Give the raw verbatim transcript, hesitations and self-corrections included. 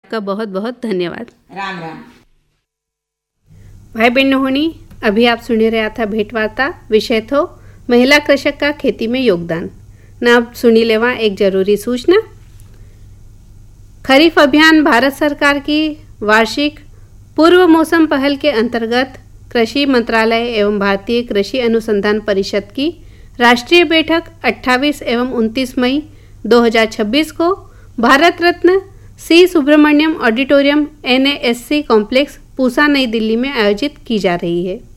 आपका बहुत बहुत धन्यवाद। राम राम। भाई बहन होनी, अभी आप सुने रहा था भेंट वार्ता, विषय थो महिला कृषक का खेती में योगदान। ना आप सुनी लेवा एक जरूरी सूचना। खरीफ अभियान भारत सरकार की वार्षिक पूर्व मौसम पहल के अंतर्गत कृषि मंत्रालय एवं भारतीय कृषि अनुसंधान परिषद की राष्ट्रीय बैठक अट्ठाईस एवं उनतीस मई दो हज़ार छब्बीस को भारत रत्न सी Subramaniam auditorium N A S C complex Pusa नई दिल्ली में आयोजित की जा रही है।